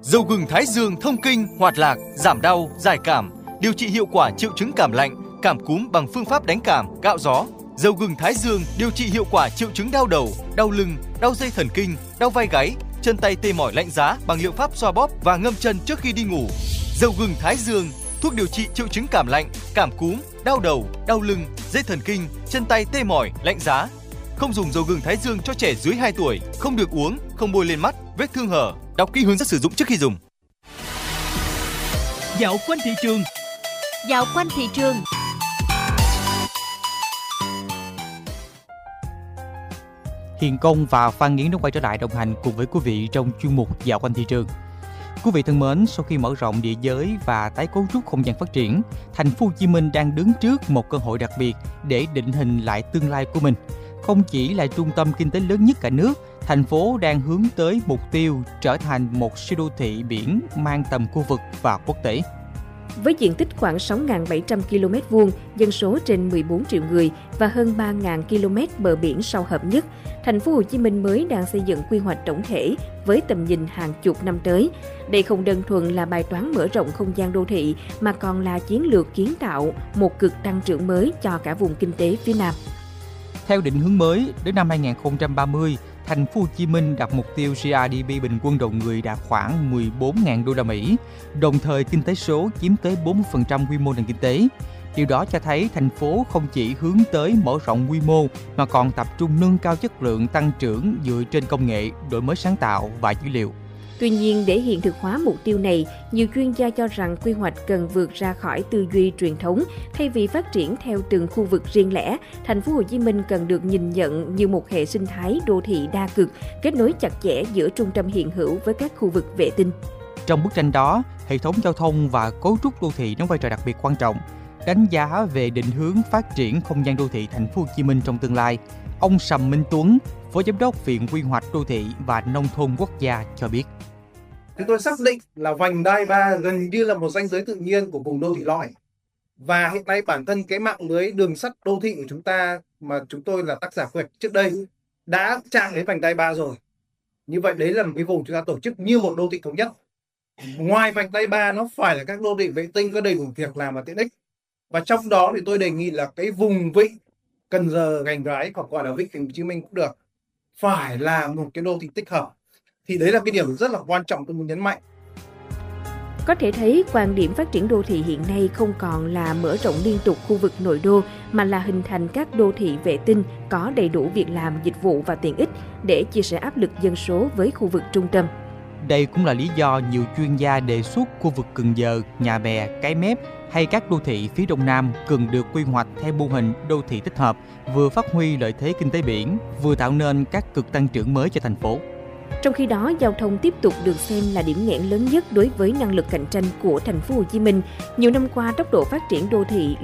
Dầu gừng Thái Dương thông kinh, hoạt lạc, giảm đau, giải cảm, điều trị hiệu quả triệu chứng cảm lạnh, cảm cúm bằng phương pháp đánh cảm, cạo gió. Dầu gừng Thái Dương điều trị hiệu quả triệu chứng đau đầu, đau lưng, đau dây thần kinh, đau vai gáy, chân tay tê mỏi lạnh giá bằng liệu pháp xoa bóp và ngâm chân trước khi đi ngủ. Dầu gừng Thái Dương, thuốc điều trị triệu chứng cảm lạnh, cảm cúm, đau đầu, đau lưng, dây thần kinh, chân tay tê mỏi, lạnh giá. Không dùng dầu gừng Thái Dương cho trẻ dưới 2 tuổi, không được uống, không bôi lên mắt, vết thương hở. Đọc kỹ hướng dẫn sử dụng trước khi dùng. Dạo quanh thị trường. Dạo quanh thị trường. Hiền Công và Phan Nghiến đã quay trở lại đồng hành cùng với quý vị trong chuyên mục Dạo quanh thị trường. Quý vị thân mến, sau khi mở rộng địa giới và tái cấu trúc không gian phát triển, thành phố Hồ Chí Minh đang đứng trước một cơ hội đặc biệt để định hình lại tương lai của mình. Không chỉ là trung tâm kinh tế lớn nhất cả nước, thành phố đang hướng tới mục tiêu trở thành một siêu đô thị biển mang tầm khu vực và quốc tế. Với diện tích khoảng 6.700 km2, dân số trên 14 triệu người và hơn 3.000 km bờ biển sau hợp nhất, thành phố Hồ Chí Minh mới đang xây dựng quy hoạch tổng thể với tầm nhìn hàng chục năm tới. Đây không đơn thuần là bài toán mở rộng không gian đô thị mà còn là chiến lược kiến tạo một cực tăng trưởng mới cho cả vùng kinh tế phía Nam. Theo định hướng mới, đến năm 2030, thành phố Hồ Chí Minh đặt mục tiêu GRDP bình quân đầu người đạt khoảng 14.000 đô la Mỹ, đồng thời kinh tế số chiếm tới 40% quy mô nền kinh tế. Điều đó cho thấy thành phố không chỉ hướng tới mở rộng quy mô mà còn tập trung nâng cao chất lượng tăng trưởng dựa trên công nghệ, đổi mới sáng tạo và dữ liệu. Tuy nhiên, để hiện thực hóa mục tiêu này, nhiều chuyên gia cho rằng quy hoạch cần vượt ra khỏi tư duy truyền thống. Thay vì phát triển theo từng khu vực riêng lẻ, thành phố Hồ Chí Minh cần được nhìn nhận như một hệ sinh thái đô thị đa cực, kết nối chặt chẽ giữa trung tâm hiện hữu với các khu vực vệ tinh. Trong bức tranh đó, hệ thống giao thông và cấu trúc đô thị đóng vai trò đặc biệt quan trọng. Đánh giá về định hướng phát triển không gian đô thị thành phố Hồ Chí Minh trong tương lai, ông Sầm Minh Tuấn, Phó Giám đốc Viện Quy hoạch Đô thị và Nông thôn Quốc gia cho biết. Chúng tôi xác định là vành đai 3 gần như là một ranh giới tự nhiên của vùng đô thị lõi. Và hiện nay bản thân cái mạng lưới đường sắt đô thị của chúng ta mà chúng tôi là tác giả quy hoạch trước đây đã chạm đến vành đai 3 rồi. Như vậy đấy là một cái vùng chúng ta tổ chức như một đô thị thống nhất. Ngoài vành đai 3 nó phải là các đô thị vệ tinh có đầy đủ việc làm và tiện ích. Và trong đó thì tôi đề nghị là cái vùng vịnh Cần Giờ, Gành Rái hoặc gọi là vịnh Thành phố Hồ Chí Minh cũng được, phải là một cái đô thị tích hợp. Thì đấy là cái điểm rất là quan trọng tôi muốn nhấn mạnh. Có thể thấy quan điểm phát triển đô thị hiện nay không còn là mở rộng liên tục khu vực nội đô mà là hình thành các đô thị vệ tinh có đầy đủ việc làm, dịch vụ và tiện ích để chia sẻ áp lực dân số với khu vực trung tâm. Đây cũng là lý do nhiều chuyên gia đề xuất khu vực Cần Giờ, Nhà Bè, Cái Mép hay các đô thị phía Đông Nam cần được quy hoạch theo mô hình đô thị tích hợp, vừa phát huy lợi thế kinh tế biển, vừa tạo nên các cực tăng trưởng mới cho thành phố. Trong khi đó, giao thông tiếp tục được xem là điểm nghẽn lớn nhất đối với năng lực cạnh tranh của thành phố Hồ Chí Minh. Nhiều năm qua, tốc độ phát triển đô thị